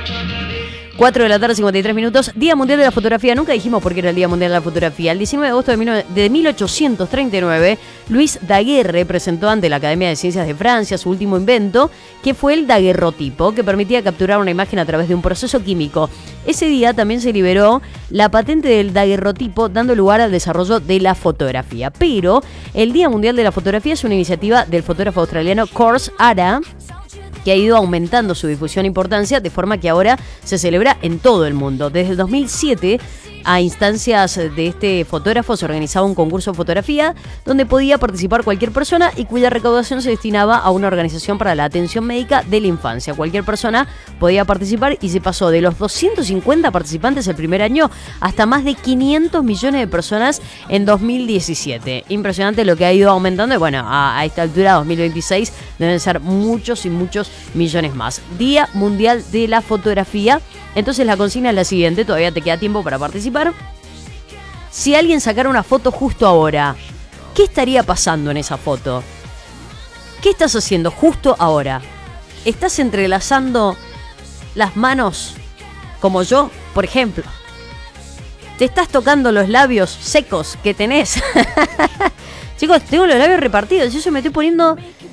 4 de la tarde, 53 minutos. Día Mundial de la Fotografía. Nunca dijimos por qué era el Día Mundial de la Fotografía. El 19 de agosto de 1839, Luis Daguerre presentó ante la Academia de Ciencias de Francia su último invento, que fue el daguerrotipo, que permitía capturar una imagen a través de un proceso químico. Ese día también se liberó la patente del daguerrotipo, dando lugar al desarrollo de la fotografía. Pero el Día Mundial de la Fotografía es una iniciativa del fotógrafo australiano Kors Ara, que ha ido aumentando su difusión e importancia, de forma que ahora se celebra en todo el mundo. Desde el 2007, a instancias de este fotógrafo, se organizaba un concurso de fotografía donde podía participar cualquier persona y cuya recaudación se destinaba a una organización para la atención médica de la infancia. Cualquier persona podía participar y se pasó de los 250 participantes el primer año hasta más de 500 millones de personas en 2017. Impresionante lo que ha ido aumentando y bueno, a esta altura, 2026, deben ser muchos y muchos millones más. Día Mundial de la Fotografía. Entonces la consigna es la siguiente, todavía te queda tiempo para participar. Si alguien sacara una foto justo ahora, ¿qué estaría pasando en esa foto? ¿Qué estás haciendo justo ahora? ¿Estás entrelazando las manos como yo, por ejemplo? ¿Te estás tocando los labios secos que tenés? Chicos, tengo los labios repartidos, yo me estoy poniendo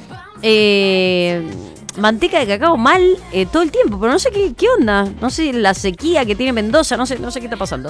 manteca de cacao mal todo el tiempo, pero no sé qué onda, no sé la sequía que tiene Mendoza, no sé qué está pasando.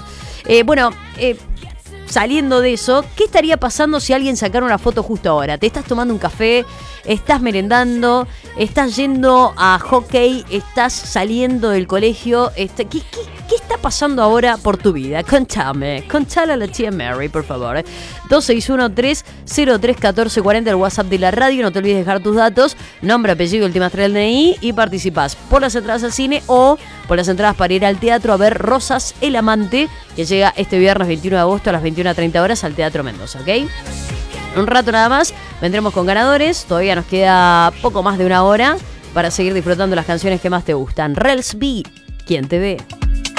Saliendo de eso, ¿qué estaría pasando si alguien sacara una foto justo ahora? ¿Te estás tomando un café? ¿Estás merendando? ¿Estás yendo a hockey? ¿Estás saliendo del colegio? ¿Qué está pasando ahora por tu vida? Contale a la tía Mary, por favor. 261-303-1440, el WhatsApp de la radio. No te olvides de dejar tus datos, nombre, apellido, últimas 3 del DNI y participás por las entradas al cine o por las entradas para ir al teatro a ver Rosas el Amante, que llega este viernes 21 de agosto a las 21:30 horas al Teatro Mendoza, ¿ok? Un rato nada más, vendremos con ganadores. Todavía nos queda poco más de una hora para seguir disfrutando las canciones que más te gustan. Rels B, ¿quién te ve?